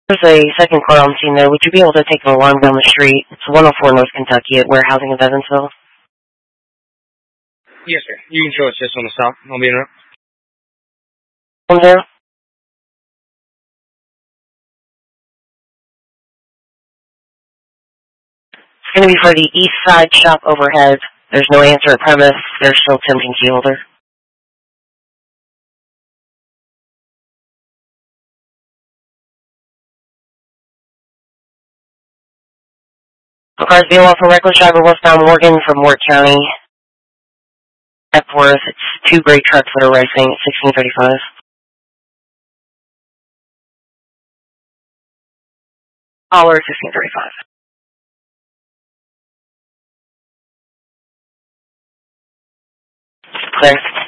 There's a second car on scene there. Would you be able to take an alarm down the street? It's 104 North Kentucky at Warehousing of Evansville. Yes, sir. You can show assist on the stop. I'll be in route. 10. It's going to be for the East Side Shop overhead. There's no answer at premise. They're still attempting key holder. The car's being off for reckless driver westbound Morgan from Warwick County. Epworth. It's 2 gray trucks that are racing at 1635. Caller 1635. Clear.